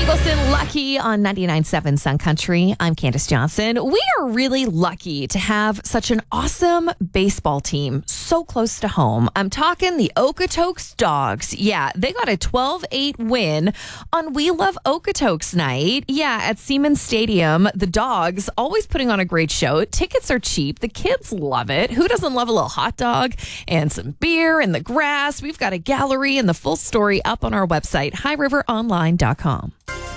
Mickelson, Lucky on 99.7 Sun Country. I'm Candace Johnson. We are really lucky to have such an awesome baseball team so close to home. I'm talking the Okotoks Dogs. Yeah, they got a 12-8 win on We Love Okotoks night. Yeah, at Siemens Stadium. The Dogs always putting on a great show. Tickets are cheap. The kids love it. Who doesn't love a little hot dog and some beer in the grass? We've got a gallery and the full story up on our website, highriveronline.com.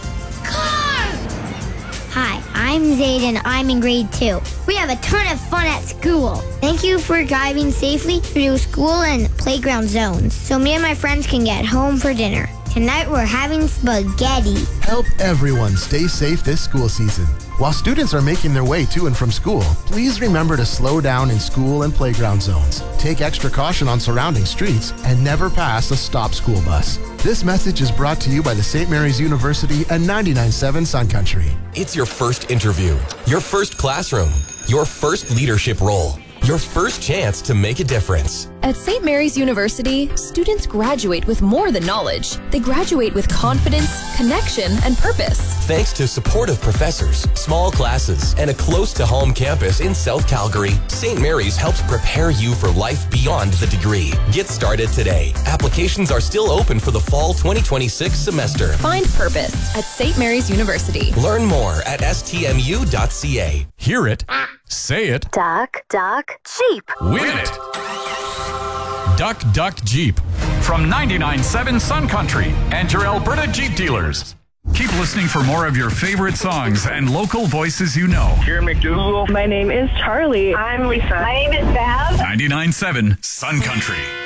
Hi, I'm Zayden. I'm in grade 2. We have a ton of fun at school. Thank you for driving safely through school and playground zones so me and my friends can get home for dinner. Tonight we're having spaghetti. Help everyone stay safe this school season. While students are making their way to and from school, please remember to slow down in school and playground zones. Take extra caution on surrounding streets and never pass a stop school bus. This message is brought to you by the St. Mary's University and 99.7 Sun Country. It's your first interview, your first classroom, your first leadership role, your first chance to make a difference. At St. Mary's University, students graduate with more than knowledge. They graduate with confidence, connection, and purpose. Thanks to supportive professors, small classes, and a close-to-home campus in South Calgary, St. Mary's helps prepare you for life beyond the degree. Get started today. Applications are still open for the fall 2026 semester. Find purpose at St. Mary's University. Learn more at stmu.ca. Hear it, say it, Duck, duck, Jeep. win it. Duck, Duck, Jeep. From 99.7 Sun Country and your Alberta Jeep dealers. Keep listening for more of your favorite songs and local voices you know. Karen McDougal. My name is Charlie. I'm Lisa. My name is Val. 99.7 Sun Country.